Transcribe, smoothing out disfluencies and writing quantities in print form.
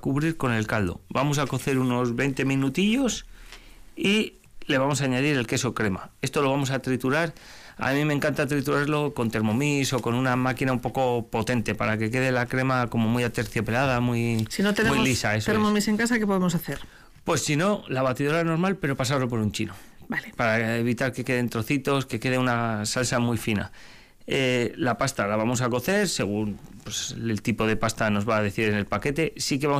cubrir con el caldo. Vamos a cocer unos 20 minutillos y le vamos a añadir el queso crema. Esto lo vamos a triturar. A mí me encanta triturarlo con Thermomix o con una máquina un poco potente para que quede la crema como muy aterciopelada, muy, Si no tenemos muy lisa. Thermomix en casa, ¿qué podemos hacer? Pues si no, la batidora normal, pero pasarlo por un chino. Vale. Para evitar que queden trocitos, que quede una salsa muy fina. La pasta la vamos a cocer según pues, el tipo de pasta nos va a decir en el paquete. Sí que vamos